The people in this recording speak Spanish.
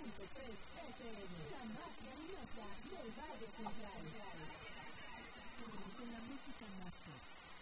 FM, la más cariñosa del Valle Central. Con la música más top,